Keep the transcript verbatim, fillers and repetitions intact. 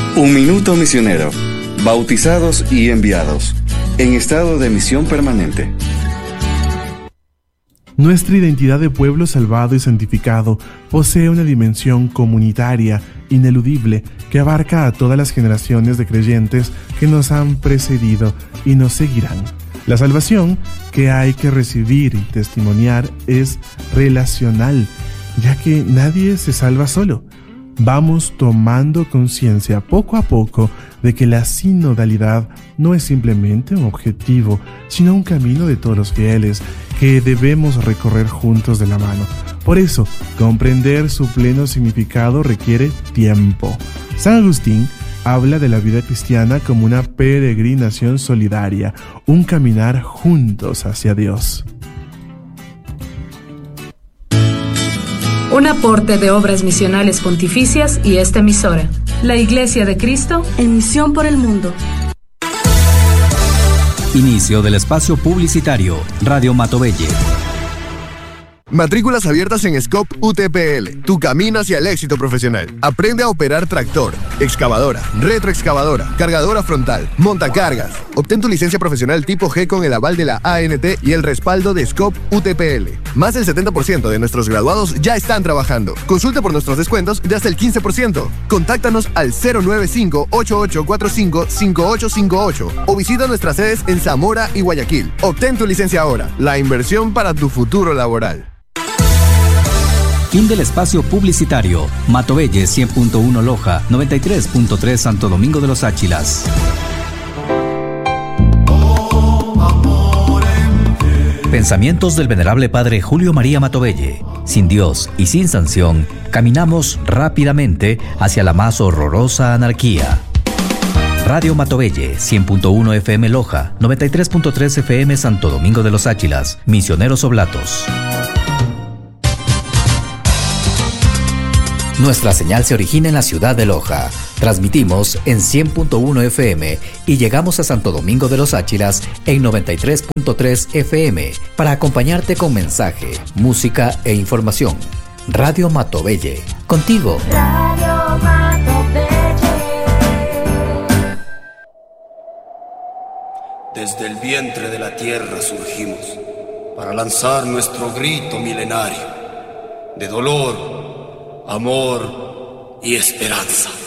Un minuto misionero. Bautizados y enviados. En estado de misión permanente. Nuestra identidad de pueblo salvado y santificado posee una dimensión comunitaria, ineludible, que abarca a todas las generaciones de creyentes que nos han precedido y nos seguirán. La salvación que hay que recibir y testimoniar es relacional, ya que nadie se salva solo. Vamos tomando conciencia poco a poco de que la sinodalidad no es simplemente un objetivo, sino un camino de todos los fieles que debemos recorrer juntos de la mano. Por eso, comprender su pleno significado requiere tiempo. San Agustín habla de la vida cristiana como una peregrinación solidaria, un caminar juntos hacia Dios. Un aporte de Obras Misionales Pontificias y esta emisora. La Iglesia de Cristo en misión por el mundo. Inicio del espacio publicitario. Radio Matovelle. Matrículas abiertas en Scope U T P L, tu camino hacia el éxito profesional. Aprende a operar tractor, excavadora, retroexcavadora, cargadora frontal, montacargas. Obtén tu licencia profesional tipo G con el aval de la A N T y el respaldo de Scope U T P L. Más del setenta por ciento de nuestros graduados ya están trabajando. Consulta por nuestros descuentos de hasta el quince por ciento. Contáctanos al cero nueve cinco, ocho ocho cuatro cinco, cinco ocho cinco ocho o visita nuestras sedes en Zamora y Guayaquil. Obtén tu licencia ahora. La inversión para tu futuro laboral. Fin del espacio publicitario. Matovelle cien punto uno Loja, noventa y tres punto tres Santo Domingo de los Áchilas. Pensamientos del venerable padre Julio María Matovelle. Sin Dios y sin sanción, caminamos rápidamente hacia la más horrorosa anarquía. Radio Matovelle, cien punto uno F M Loja, noventa y tres punto tres F M Santo Domingo de los Áchilas, Misioneros Oblatos. Nuestra señal se origina en la ciudad de Loja. Transmitimos en cien punto uno F M y llegamos a Santo Domingo de los Áchilas en noventa y tres punto tres F M para acompañarte con mensaje, música e información. Radio Matovelle, contigo. Radio Matovelle. Desde el vientre de la tierra surgimos para lanzar nuestro grito milenario de dolor, amor y esperanza.